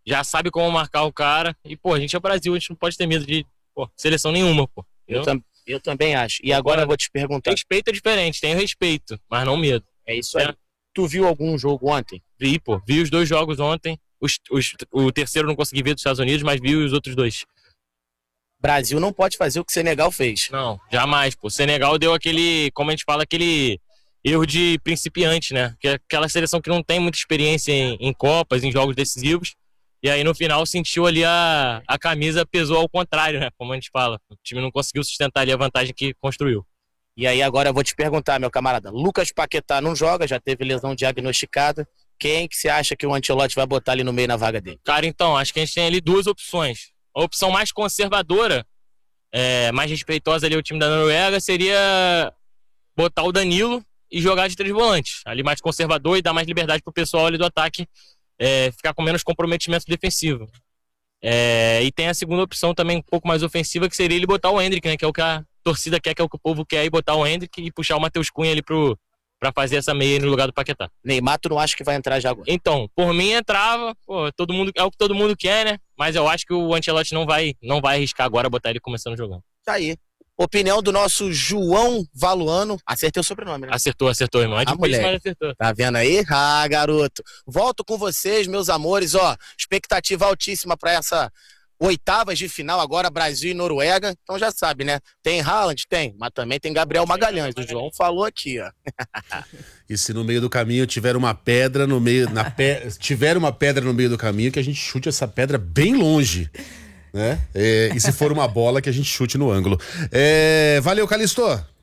já sabe como marcar o cara. E, pô, a gente é o Brasil, a gente não pode ter medo de pô, seleção nenhuma, pô. Eu, tam, eu também acho. E agora eu vou te perguntar. Respeito é diferente, tem respeito, mas não medo. É isso aí. É. Tu viu algum jogo ontem? Vi, pô. Vi os dois jogos ontem. Os, os, o terceiro não consegui ver dos Estados Unidos, mas vi os outros dois. Brasil não pode fazer o que o Senegal fez. Não, jamais, pô. O Senegal deu aquele, como a gente fala, aquele erro de principiante, né? Que é aquela seleção que não tem muita experiência em, em Copas, em jogos decisivos. E aí no final sentiu ali a, a camisa pesou ao contrário, né? Como a gente fala. O time não conseguiu sustentar ali a vantagem que construiu. E aí agora eu vou te perguntar, meu camarada. Lucas Paquetá não joga, já teve lesão diagnosticada. Quem que você acha que o Ancelotti vai botar ali no meio na vaga dele? Cara, então, acho que a gente tem ali duas opções. A opção mais conservadora, é, mais respeitosa ali ao time da Noruega, seria botar o Danilo e jogar de três volantes. Ali mais conservador e dar mais liberdade pro pessoal ali do ataque é, ficar com menos comprometimento defensivo. É, e tem a segunda opção também um pouco mais ofensiva, que seria ele botar o Endrick, né? Que é o que a torcida quer, que é o que o povo quer, e botar o Endrick e puxar o Matheus Cunha ali pro, pra fazer essa meia no lugar do Paquetá. Neymar, tu não acha que vai entrar já agora? Então, por mim entrava, pô, todo mundo, é o que todo mundo quer, né? Mas eu acho que o Ancelotti não vai, não vai arriscar agora botar ele começando jogando. Tá aí. Opinião do nosso João Valuano. Acertei o sobrenome, né? Acertou, acertou, irmão. É difícil, mas acertou. Tá vendo aí? Ah, garoto. Volto com vocês, meus amores. Ó, expectativa altíssima pra essa oitavas de final agora, Brasil e Noruega. Então já sabe, né? Tem Haaland? Tem. Mas também tem Gabriel Magalhães. O João falou aqui, ó. E se no meio do caminho tiver uma pedra no meio... Na pe... tiver uma pedra no meio do caminho, que a gente chute essa pedra bem longe. Né? É, e se for uma bola, que a gente chute no ângulo. É, valeu, Calisto.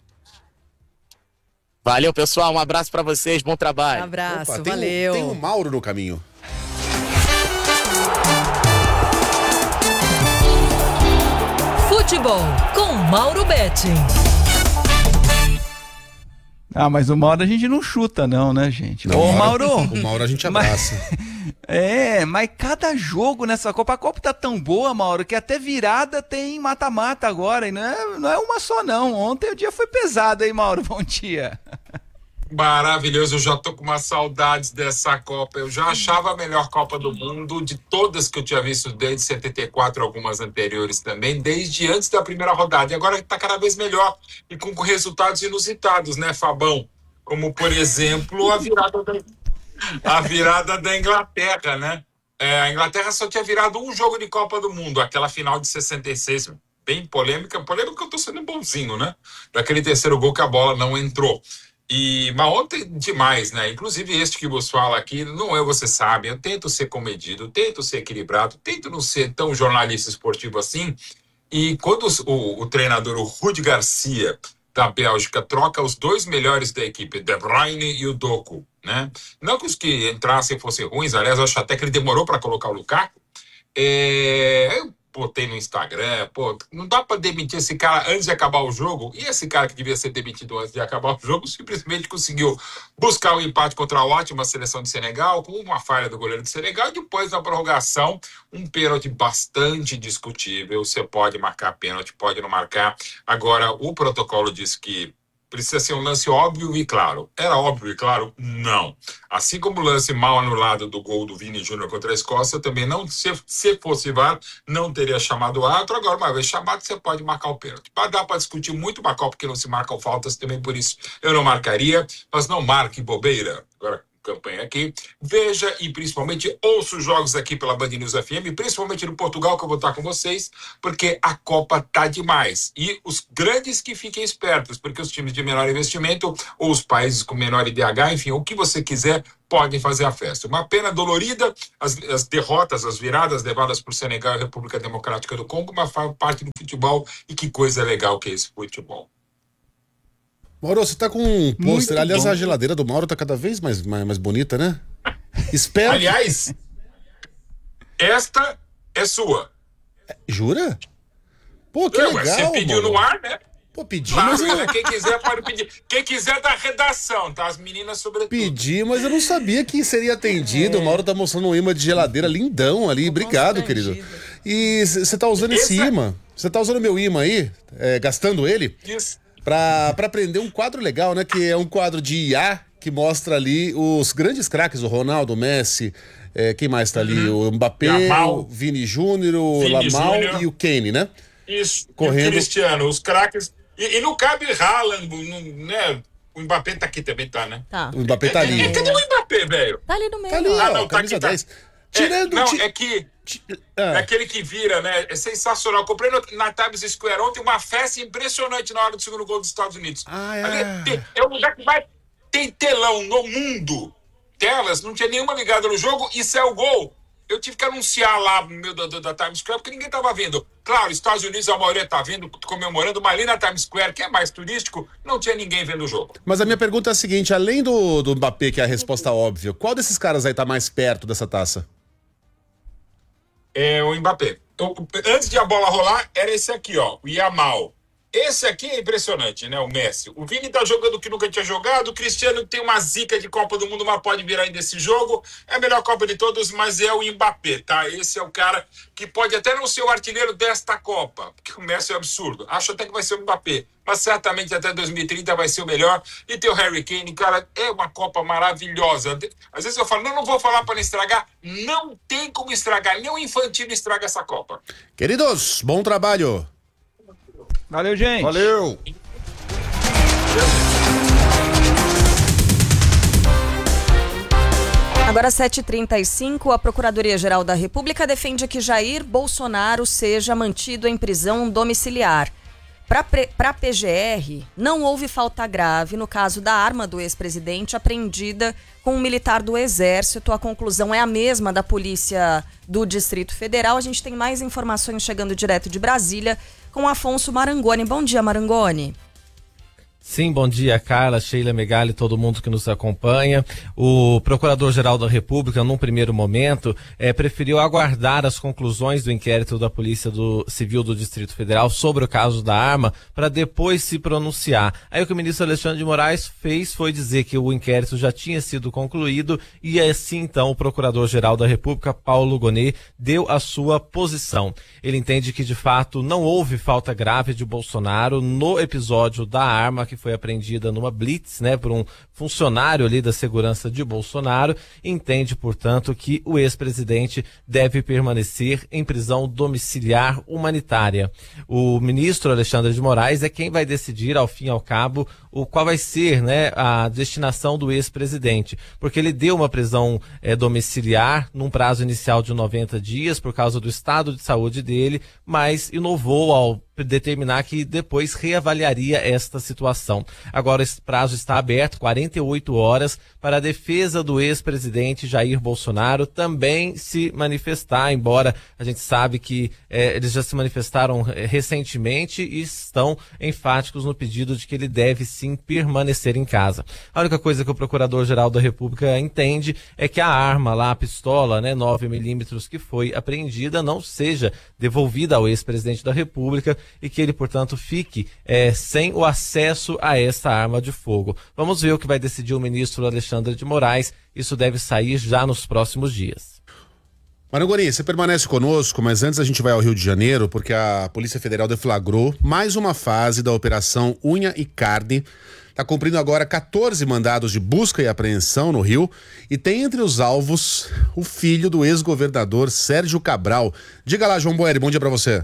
Valeu, pessoal. Um abraço pra vocês. Bom trabalho. Um abraço, Opa, tem valeu. Um, tem o Mauro no caminho. Futebol com Mauro Betting. Ah, mas o Mauro a gente não chuta não, né, gente? Não, Ô, o Mauro... O Mauro a gente abraça. Mas... É, mas cada jogo nessa Copa, a Copa tá tão boa, Mauro, que até virada tem mata-mata agora, e não é, não é uma só não. Ontem o dia foi pesado, hein, Mauro? Bom dia. Maravilhoso, eu já tô com umas saudades dessa Copa. Eu já achava a melhor Copa do Mundo de todas que eu tinha visto desde setenta e quatro, algumas anteriores também, desde antes da primeira rodada. E agora tá cada vez melhor e com resultados inusitados, né, Fabão? Como, por exemplo, a virada da, a virada da Inglaterra, né? É, a Inglaterra só tinha virado um jogo de Copa do Mundo, aquela final de sessenta e seis, bem polêmica. Polêmica que eu tô sendo bonzinho, né? Daquele terceiro gol que a bola não entrou. E, mas ontem demais, né? Inclusive este que vos fala aqui, não é, você sabe, eu tento ser comedido, tento ser equilibrado, tento não ser tão jornalista esportivo assim. E quando o, o treinador, o Rudi Garcia, da Bélgica, troca os dois melhores da equipe, De Bruyne e o Doku, né? Não que os que entrassem fossem ruins, aliás, eu acho até que ele demorou para colocar o Lukaku. É... Eu botei no Instagram, pô, não dá pra demitir esse cara antes de acabar o jogo. E esse cara que devia ser demitido antes de acabar o jogo simplesmente conseguiu buscar o um empate contra a ótima seleção de Senegal, com uma falha do goleiro de Senegal, e depois na prorrogação um pênalti bastante discutível. Você pode marcar pênalti, pode não marcar. Agora, o protocolo diz que precisa ser um lance óbvio e claro. Era óbvio e claro? Não. Assim como o lance mal anulado do gol do Vini Júnior contra a Escócia, também não, se, se fosse V A R, não teria chamado o árbitro. Agora, uma vez chamado, você pode marcar o pênalti. Dá para discutir muito uma Copa que não se marcam faltas, também por isso eu não marcaria, mas não marque bobeira. Agora, campanha aqui, veja e principalmente ouça os jogos aqui pela Band News F M, principalmente no Portugal, que eu vou estar com vocês, porque a Copa tá demais. E os grandes que fiquem espertos, porque os times de menor investimento ou os países com menor I D H, enfim, o que você quiser, podem fazer a festa. Uma pena dolorida, as, as derrotas, as viradas levadas por Senegal e República Democrática do Congo, mas faz parte do futebol, e que coisa legal que é esse futebol. Mauro, você tá com um pôster. Aliás, bom. A geladeira do Mauro tá cada vez mais, mais, mais bonita, né? Espero. Aliás, esta é sua. Jura? Pô, que é, legal, você pediu Mauro. no ar, né? Pô, pedi, claro, mas eu... né? Quem quiser pode pedir. Quem quiser da redação, tá? As meninas sobretudo. Pedi, mas eu não sabia que seria atendido. É. O Mauro tá mostrando um imã de geladeira lindão ali. Obrigado, querido. E você tá usando esse, esse imã. Você tá usando meu imã aí, é, gastando ele? Isso. Pra, pra aprender um quadro legal, né? Que é um quadro de I A que mostra ali os grandes craques, o Ronaldo, o Messi, É, quem mais tá ali? Uhum. O Mbappé, Yamal, o Vini Júnior, o Vini Lamal Júnior. e o Kane, né? Isso, Correndo. e o Cristiano, os craques. E, e não cabe Haaland, não, né? O Mbappé tá aqui também, tá, né? Tá. O Mbappé tá ali. É, é, cadê o Mbappé, velho? Tá ali no meio. Tá ali, Ah, ó, não, tá camisa aqui, tá. dez. Tirando é, não, ti- é que Ah. é aquele que vira, né? É sensacional. Eu comprei no, na Times Square ontem uma festa impressionante na hora do segundo gol dos Estados Unidos. Ah, é. Ali tem- é um lugar que vai tem telão no mundo. Telas, não tinha nenhuma ligada no jogo e saiu o gol. Eu tive que anunciar lá no meio da, da, da Times Square porque ninguém tava vendo. Claro, Estados Unidos a maioria tá vendo, comemorando, mas ali na Times Square, que é mais turístico, não tinha ninguém vendo o jogo. Mas a minha pergunta é a seguinte, além do, do Mbappé, que é a resposta óbvia, qual desses caras aí tá mais perto dessa taça? É o Mbappé. Então, antes de a bola rolar, era esse aqui, ó, o Yamal. Esse aqui é impressionante, né, o Messi. O Vini tá jogando o que nunca tinha jogado, o Cristiano tem uma zica de Copa do Mundo, mas pode virar ainda esse jogo. É a melhor Copa de todos, mas é o Mbappé, tá? Esse é o cara que pode até não ser o artilheiro desta Copa, porque o Messi é absurdo. Acho até que vai ser o Mbappé, mas certamente até dois mil e trinta vai ser o melhor. E tem o Harry Kane, cara, é uma Copa maravilhosa. Às vezes eu falo, não, não vou falar para não estragar. Não tem como estragar, nem o Infantino estraga essa Copa. Queridos, bom trabalho. Valeu, gente. Valeu. Agora, sete e trinta e cinco, a Procuradoria-Geral da República defende que Jair Bolsonaro seja mantido em prisão domiciliar. Para a P G R, não houve falta grave no caso da arma do ex-presidente apreendida com um militar do Exército. A conclusão é a mesma da Polícia do Distrito Federal. A gente tem mais informações chegando direto de Brasília com Afonso Marangoni. Bom dia, Marangoni. Sim, bom dia, Carla, Sheila Megali, todo mundo que nos acompanha. O Procurador-Geral da República, num primeiro momento, eh, preferiu aguardar as conclusões do inquérito da Polícia do Civil do Distrito Federal sobre o caso da arma, para depois se pronunciar. Aí o que o ministro Alexandre de Moraes fez foi dizer que o inquérito já tinha sido concluído e assim, então, o Procurador-Geral da República, Paulo Gonet, deu a sua posição. Ele entende que, de fato, não houve falta grave de Bolsonaro no episódio da arma que foi apreendida numa blitz, né, por um funcionário ali da segurança de Bolsonaro, entende, portanto, que o ex-presidente deve permanecer em prisão domiciliar humanitária. O ministro Alexandre de Moraes é quem vai decidir, ao fim e ao cabo, o qual vai ser, né, a destinação do ex-presidente, porque ele deu uma prisão é, domiciliar num prazo inicial de noventa dias por causa do estado de saúde dele, mas inovou ao determinar que depois reavaliaria esta situação. Agora esse prazo está aberto, quarenta e oito horas, para a defesa do ex-presidente Jair Bolsonaro também se manifestar, embora a gente sabe que eh, eles já se manifestaram eh, recentemente e estão enfáticos no pedido de que ele deve sim permanecer em casa. A única coisa que o Procurador-Geral da República entende é que a arma lá, a pistola, né, nove milímetros que foi apreendida, não seja devolvida ao ex-presidente da República e que ele, portanto, fique é, sem o acesso a essa arma de fogo. Vamos ver o que vai decidir o ministro Alexandre de Moraes. Isso deve sair já nos próximos dias. Marangoni, você permanece conosco, mas antes a gente vai ao Rio de Janeiro, porque a Polícia Federal deflagrou mais uma fase da Operação Unha e Carne. Está cumprindo agora quatorze mandados de busca e apreensão no Rio e tem entre os alvos o filho do ex-governador Sérgio Cabral. Diga lá, João Boeri, bom dia para você.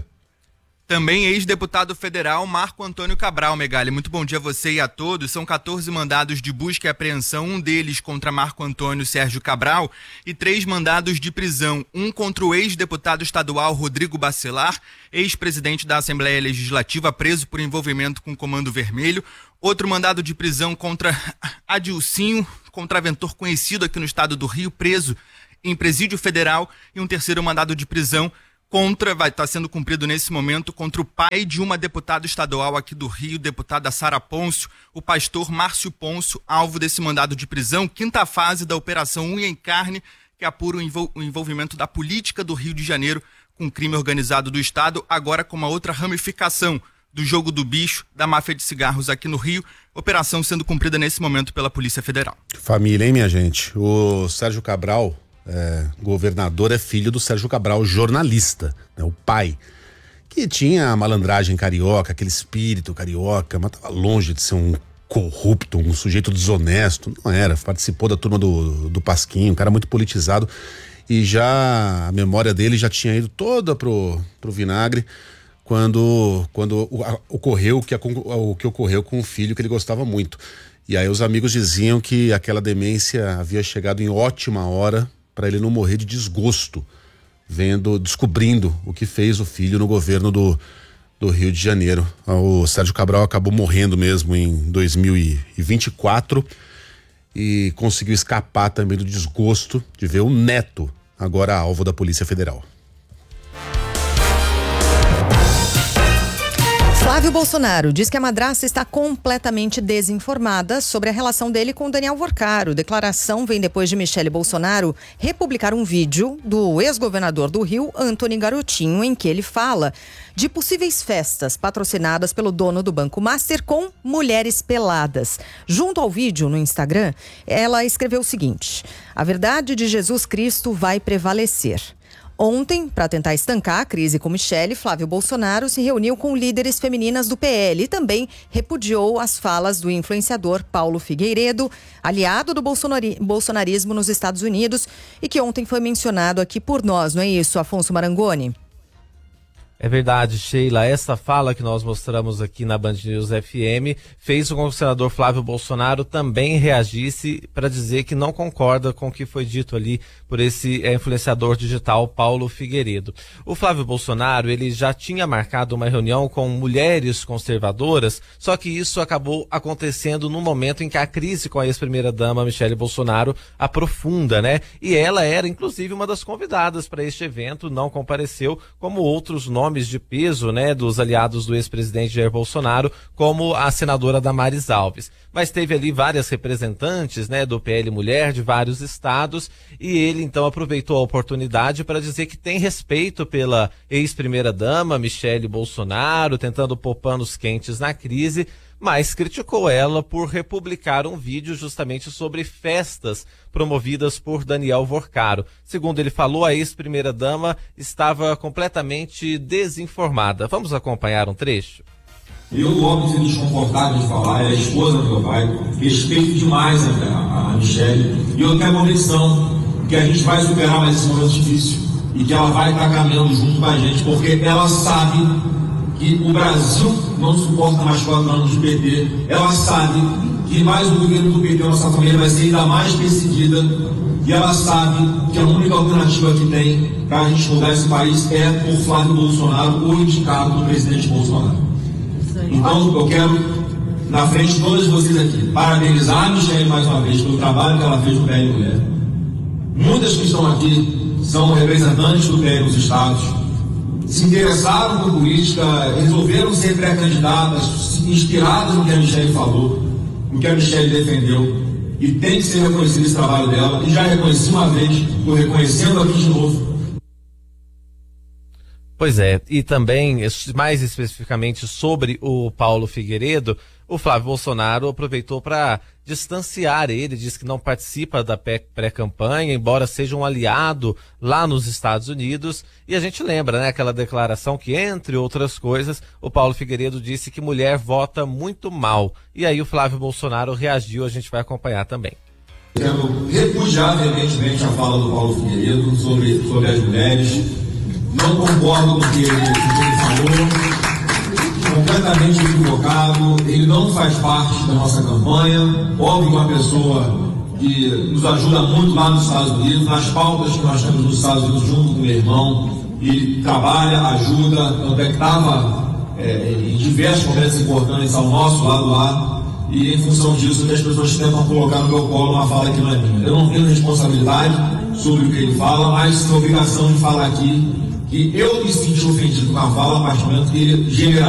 Também ex-deputado federal Marco Antônio Cabral, Megali. Muito bom dia a você e a todos. São quatorze mandados de busca e apreensão, um deles contra Marco Antônio Sérgio Cabral e três mandados de prisão, um contra o ex-deputado estadual Rodrigo Bacelar, ex-presidente da Assembleia Legislativa, preso por envolvimento com o Comando Vermelho, outro mandado de prisão contra Adilcinho, contraventor conhecido aqui no estado do Rio, preso em presídio federal, e um terceiro mandado de prisão contra, vai estar sendo cumprido nesse momento, contra o pai de uma deputada estadual aqui do Rio, deputada Sara Pôncio, o pastor Márcio Pôncio, alvo desse mandado de prisão, quinta fase da Operação Unha em Carne, que apura o, envol- o envolvimento da política do Rio de Janeiro com o crime organizado do Estado, agora com uma outra ramificação do jogo do bicho, da máfia de cigarros aqui no Rio, operação sendo cumprida nesse momento pela Polícia Federal. Família, hein, minha gente? O Sérgio Cabral, é, governador, é filho do Sérgio Cabral, jornalista, né, o pai, que tinha a malandragem carioca, aquele espírito carioca, mas estava longe de ser um corrupto, um sujeito desonesto, não era, participou da turma do, do Pasquim, um cara muito politizado. e já a memória dele já tinha ido toda pro, pro vinagre quando, quando ocorreu o que, o que ocorreu com o filho que ele gostava muito. E aí os amigos diziam que aquela demência havia chegado em ótima hora para ele não morrer de desgosto, vendo, descobrindo o que fez o filho no governo do, do Rio de Janeiro. O Sérgio Cabral acabou morrendo mesmo em dois mil e vinte e quatro e conseguiu escapar também do desgosto de ver o neto agora alvo da Polícia Federal. Flávio Bolsonaro diz que a madrasta está completamente desinformada sobre a relação dele com Daniel Worcaro. Declaração vem depois de Michele Bolsonaro republicar um vídeo do ex-governador do Rio, Antony Garotinho, em que ele fala de possíveis festas patrocinadas pelo dono do Banco Master com mulheres peladas. Junto ao vídeo no Instagram, ela escreveu o seguinte: a verdade de Jesus Cristo vai prevalecer. Ontem, para tentar estancar a crise com Michele, Flávio Bolsonaro se reuniu com líderes femininas do P L e também repudiou as falas do influenciador Paulo Figueiredo, aliado do bolsonari- bolsonarismo nos Estados Unidos e que ontem foi mencionado aqui por nós, não é isso, Afonso Marangoni? É verdade, Sheila. Essa fala que nós mostramos aqui na Band News F M fez com que o senador Flávio Bolsonaro também reagisse para dizer que não concorda com o que foi dito ali por esse é, influenciador digital Paulo Figueiredo. O Flávio Bolsonaro, ele já tinha marcado uma reunião com mulheres conservadoras, só que isso acabou acontecendo no momento em que a crise com a ex-primeira-dama Michele Bolsonaro aprofunda, né? E ela era, inclusive, uma das convidadas para este evento, não compareceu, como outros nomes de peso, né, dos aliados do ex-presidente Jair Bolsonaro, como a senadora Damares Alves. Mas teve ali várias representantes, né, do P L Mulher de vários estados, e ele então aproveitou a oportunidade para dizer que tem respeito pela ex-primeira-dama Michele Bolsonaro, tentando pôr panos quentes na crise, mas criticou ela por republicar um vídeo justamente sobre festas promovidas por Daniel Worcaro. Segundo ele falou, a ex-primeira-dama estava completamente desinformada. Vamos acompanhar um trecho? Eu, logo, me desconfortável de falar, é a esposa do meu pai, respeito demais a, a Michele, e eu tenho a convicção que a gente vai superar mais esse momento difícil e que ela vai estar caminhando junto com a gente, porque ela sabe que o Brasil não suporta mais quatro anos de P T. Ela sabe que mais o governo do P T, a nossa família, vai ser ainda mais perseguida. E ela sabe que a única alternativa que tem para a gente mudar esse país é por Flávio Bolsonaro, o indicado do presidente Bolsonaro. Então, eu quero, na frente de todos vocês aqui, parabenizar a Michele mais uma vez pelo trabalho que ela fez no P L Mulher. Muitas que estão aqui são representantes do P L nos estados, se interessaram por política, resolveram ser pré-candidatas, inspiradas no que a Michele falou, no que a Michele defendeu, e tem que ser reconhecido esse trabalho dela, e já reconheci uma vez, estou reconhecendo aqui de novo. Pois é, e também, mais especificamente sobre o Paulo Figueiredo, o Flávio Bolsonaro aproveitou para distanciar ele, diz que não participa da pré-campanha, embora seja um aliado lá nos Estados Unidos. E a gente lembra, né, aquela declaração que, entre outras coisas, o Paulo Figueiredo disse que mulher vota muito mal. E aí o Flávio Bolsonaro reagiu, a gente vai acompanhar também. Quero repudiar veementemente a fala do Paulo Figueiredo sobre, sobre as mulheres. Não concordo com o que ele, que ele falou. Completamente equivocado, ele não faz parte da nossa campanha. Óbvio que uma pessoa que nos ajuda muito lá nos Estados Unidos, nas pautas que nós temos nos Estados Unidos junto com o meu irmão, e trabalha, ajuda, tanto é que estava é, em diversos momentos importantes ao nosso lado lá, e em função disso que as pessoas tentam colocar no meu colo uma fala que não é minha. Eu não tenho responsabilidade sobre o que ele fala, mas tenho obrigação de falar aqui que eu me senti ofendido com a fala a partir do momento que ele generaliza